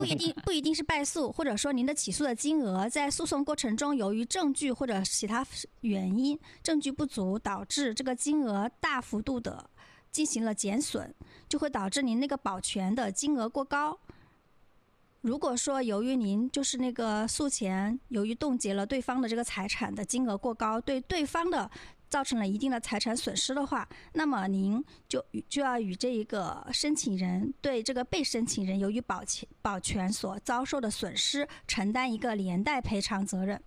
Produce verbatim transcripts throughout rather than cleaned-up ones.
不一定不一定是败诉，或者说您的起诉的金额在诉讼过程中由于证据或者其他原因证据不足，导致这个金额大幅度的进行了减损，就会导致您那个保全的金额过高。如果说由于您就是那个诉前由于冻结了对方的这个财产的金额过高，对对方的造成了一定的财产损失的话，那么您就就要与这一个申请人对这个被申请人由于保全保全所遭受的损失承担一个连带赔偿责任。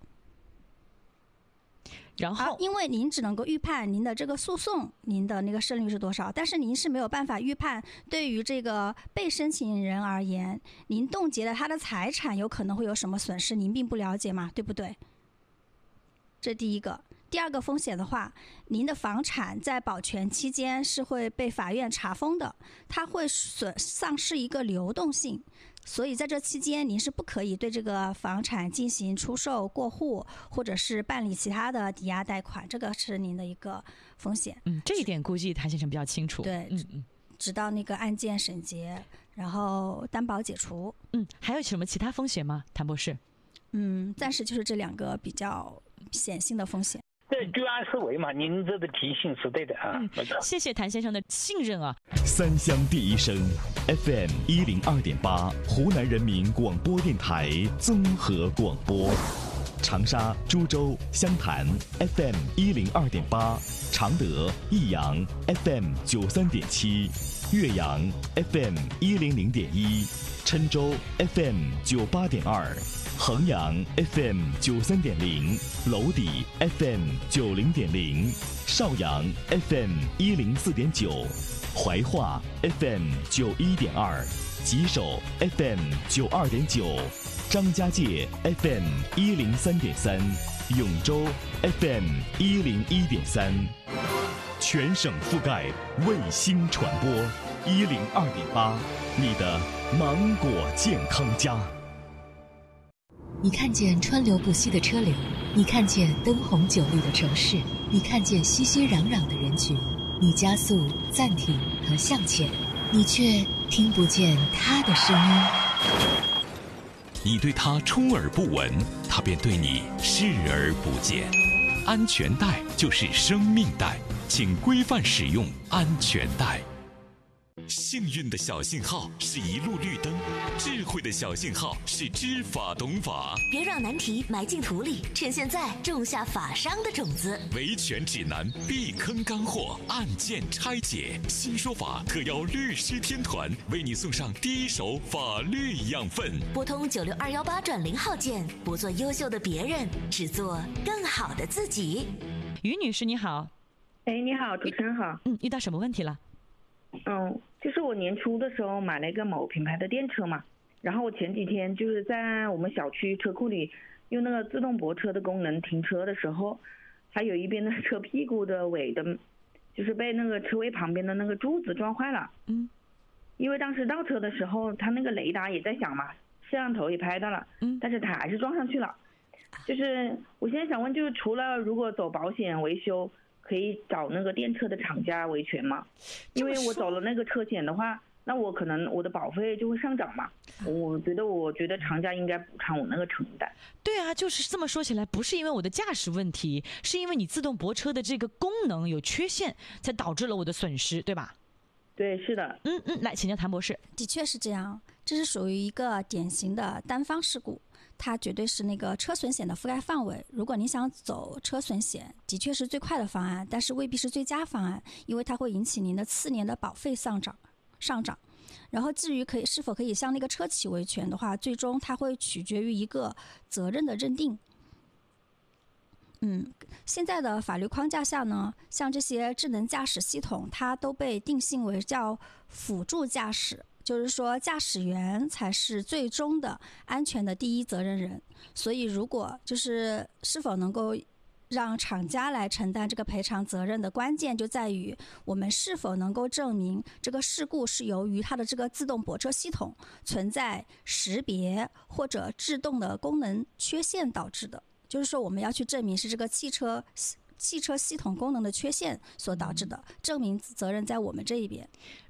然后、 啊、因为您只能够预判您的这个诉讼您的那个胜率是多少，但是您是没有办法预判对于这个被申请人而言，您冻结了他的财产有可能会有什么损失，您并不了解嘛，对不对？这第一个。第二个风险的话，您的房产在保全期间是会被法院查封的，它会损丧失一个流动性，所以在这期间您是不可以对这个房产进行出售、过户或者是办理其他的抵押贷款，这个是您的一个风险。 嗯，这一点估计谭先生比较清楚。 对，嗯嗯，直到那个案件审结，然后担保解除。 嗯，还有什么其他风险吗，谭博士？ 嗯，暂时就是这两个比较显性的风险。 这居安思危嘛，您这个提醒是对的啊。 嗯，谢谢谭先生的信任啊。 三乡第一声 F M 一零二点八，湖南人民广播电台综合广播。长沙、株洲、湘潭 F M 一零二点八，常德、益阳 F M 九三点七，岳阳 F M 一零零点一，郴州 F M 九八点二。衡阳 F M 九三点零，娄底 F M 九零点零，邵阳 F M 一零四点九，怀化 F M 九一点二，吉首 F M 九二点九，张家界 F M 一零三点三，永州 F M 一零一点三，全省覆盖卫星传播一零二点八，你的芒果健康家。 你看见川流不息的车流，你看见灯红酒绿的城市，你看见熙熙攘攘的人群，你加速、暂停和向前，你却听不见他的声音。 你对他充耳不闻，他便对你视而不见。安全带就是生命带，请规范使用安全带。幸运的小信号是一路绿灯，智慧的小信号是知法懂法。 别让难题埋进土里，趁现在种下法商的种子。 维权指南，避坑干货，案件拆解，新说法特邀律师天团为你送上第一手法律养分。 拨通九六二幺八转零号键，不做优秀的别人，只做更好的自己。 于女士你好。 哎，你好，主持人好。 嗯，遇到什么问题了？ 嗯，就是我年初的时候买了一个某品牌的电车嘛，然后我前几天就是在我们小区车库里用那个自动泊车的功能停车的时候，还有一边的车屁股的尾的，就是被那个车位旁边的那个柱子撞坏了。 嗯， 因为当时倒车的时候，它那个雷达也在响嘛，摄像头也拍到了， 嗯， 但是它还是撞上去了。就是我现在想问，就是除了如果走保险维修，可以找那个电车的厂家维权吗？因为我走了那个车险的话，那我可能我的保费就会上涨嘛。我觉得我觉得厂家应该补偿我那个成本。 对啊，就是这么说起来，不是因为我的驾驶问题，是因为你自动泊车的这个功能有缺陷，才导致了我的损失，对吧？ 对，是的。 嗯嗯，来请教谭博士。 的确是这样，这是属于一个典型的单方事故。它绝对是那个车损险的覆盖范围。如果你想走车损险，的确是最快的方案，但是未必是最佳方案，因为它会引起您的次年的保费上涨。上涨。然后至于可以是否可以向那个车企维权的话，最终它会取决于一个责任的认定。嗯，现在的法律框架下呢，像这些智能驾驶系统，它都被定性为叫辅助驾驶。就是说驾驶员才是最终的安全的第一责任人，所以如果就是是否能够让厂家来承担这个赔偿责任的关键就在于我们是否能够证明这个事故是由于它的这个自动泊车系统存在识别或者制动的功能缺陷导致的，就是说我们要去证明是这个汽车汽车系统功能的缺陷所导致的，证明责任在我们这一边。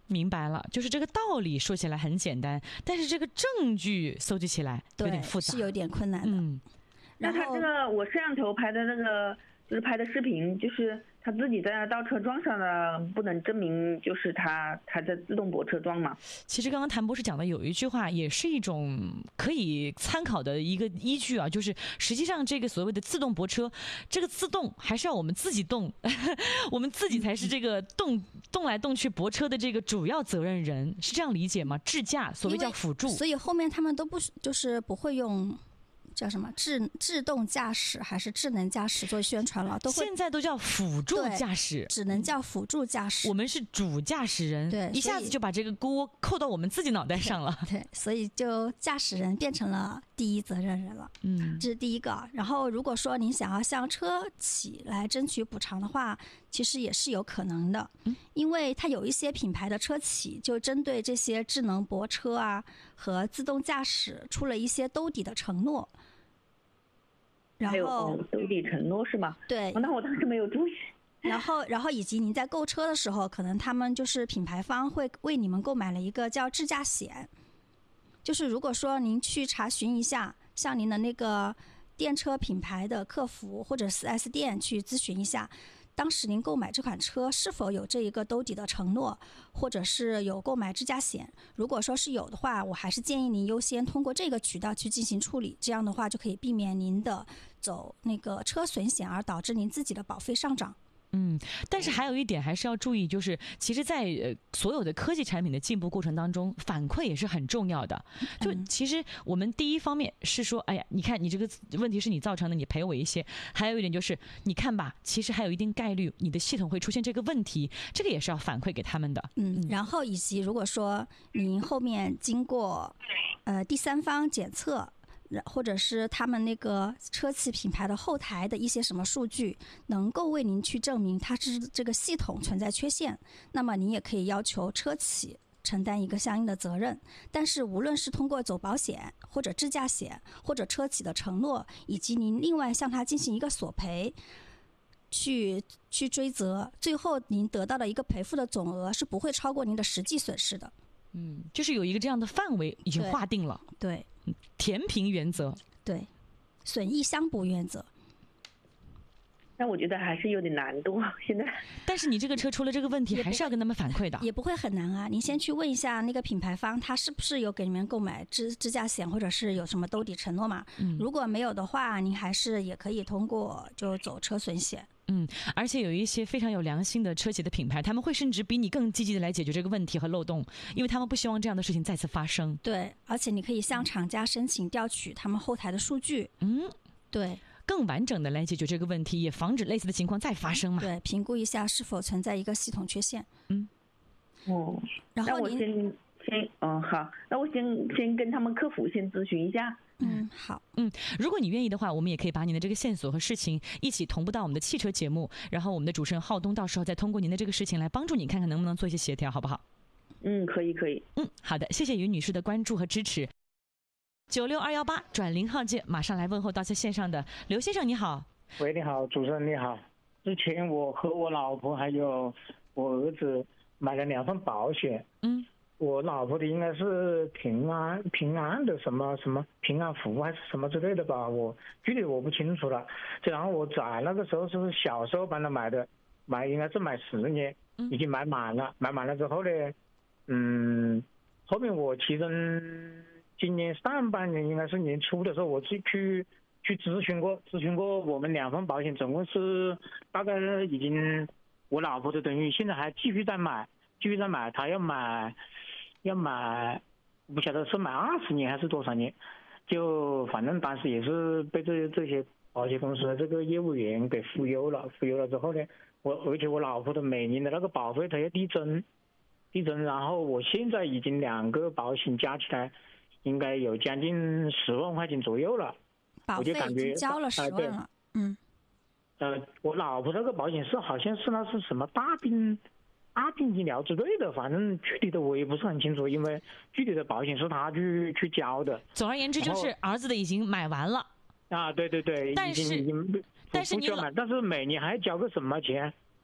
明白了，就是这个道理说起来很简单，但是这个证据搜集起来有点复杂， 是有点困难的。 嗯， 那他这个我摄像头拍的那个就是拍的视频，就是他自己在那倒车撞上了，不能证明就是他他在自动泊车撞嘛。 其实刚刚谭博士讲的有一句话，也是一种可以参考的一个依据啊，就是实际上这个所谓的自动泊车，这个自动还是要我们自己动，我们自己才是这个动动来动去泊车的这个主要责任人，是这样理解吗？智驾所谓叫辅助， 所以后面他们都不就是不会用。叫什么自自动驾驶还是智能驾驶做宣传了，都会现在都叫辅助驾驶， 只能叫辅助驾驶。 我们是主驾驶人， 对， 一下子就把这个锅扣到我们自己脑袋上了。 对，对，所以就驾驶人变成了第一责任人了。嗯，这是第一个。然后如果说您想要向车企来争取补偿的话，其实也是有可能的，嗯、因为它有一些品牌的车企就针对这些智能泊车啊和自动驾驶出了一些兜底的承诺。然后兜底承诺是吗？ 对、 哦，那我当时没有注意。 然后，然后以及您在购车的时候，可能他们就是品牌方会为你们购买了一个叫智驾险，就是如果说您去查询一下，像您的那个电车品牌的客服或者 四 S 店去咨询一下。当时您购买这款车是否有这一个兜底的承诺，或者是有购买智驾险？如果说是有的话，我还是建议您优先通过这个渠道去进行处理，这样的话就可以避免您的走那个车损险而导致您自己的保费上涨。 嗯，但是还有一点还是要注意，就是其实在呃所有的科技产品的进步过程当中，反馈也是很重要的。就其实我们第一方面是说，哎呀，你看你这个问题是你造成的，你赔我一些。还有一点就是，你看吧，其实还有一定概率你的系统会出现这个问题，这个也是要反馈给他们的。 嗯，然后以及如果说您后面经过呃第三方检测。或者是他们那个车企品牌的后台的一些什么数据能够为您去证明它是这个系统存在缺陷，那么您也可以要求车企承担一个相应的责任。但是无论是通过走保险或者智驾险或者车企的承诺，以及您另外向他进行一个索赔去去追责，最后您得到的一个赔付的总额是不会超过您的实际损失的。 嗯，就是有一个这样的范围已经划定了。 对， 对，填平原则。 对，损益相补原则。 但我觉得还是有点难度现在。 但是你这个车出了这个问题，还是要跟他们反馈的。 也不会很难啊，您先去问一下那个品牌方，他是不是有给你们购买智智驾险，或者是有什么兜底承诺嘛？嗯，如果没有的话，您还是也可以通过就走车损险。 嗯，而且有一些非常有良心的车企的品牌，他们会甚至比你更积极的来解决这个问题和漏洞，因为他们不希望这样的事情再次发生。 对，而且你可以向厂家申请调取他们后台的数据。嗯，对。 更完整的来解决这个问题，也防止类似的情况再发生嘛。 对，评估一下是否存在一个系统缺陷。 嗯， 哦， 然后那我先先嗯好，那我先先跟他们客服先咨询一下。 嗯，好， 嗯，如果你愿意的话，我们也可以把您的这个线索和事情一起同步到我们的汽车节目，然后我们的主持人浩东到时候再通过您的这个事情来帮助你，看看能不能做一些协调，好不好？ 嗯，可以可以。 嗯，好的，谢谢于女士的关注和支持。九六二幺八转零号键，马上来问候到在线上的刘先生，你好。 喂，你好，主持人你好。之前我和我老婆还有我儿子买了两份保险。嗯。我老婆的应该是平安平安的什么什么平安福还是什么之类的吧，我具体我不清楚了。然后我在那个时候是小时候帮他买的，买应该是买十年，已经买满了。买满了之后呢，嗯，后面我其实今年上半年应该是年初的时候，我去去去咨询过咨询过我们两份保险，总共是大概已经我老婆的等于现在还继续在买，继续在买，她要买。要买，不晓得是买二十年还是多少年，就反正当时也是被这这些保险公司的这个业务员给忽悠了，忽悠了之后呢，我而且我老婆的每年的那个保费它要递增，递增，然后我现在已经两个保险加起来，应该有将近十万块钱左右了， 保费已经交了十万了，呃、嗯， 呃，我老婆那个保险是好像是那是什么大病。大病医疗之类的，反正具体的我也不是很清楚，因为具体的保险是他去去交的。 总而言之，就是儿子的已经买完了。 啊，对对对， 但是已经已经但是你但是每年还要交个什么钱？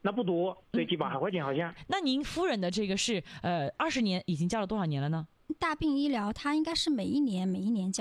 那不多，对，几百块钱好像。 那您夫人的这个是呃二十年已经交了多少年了呢？ 大病医疗它应该是每一年每一年交。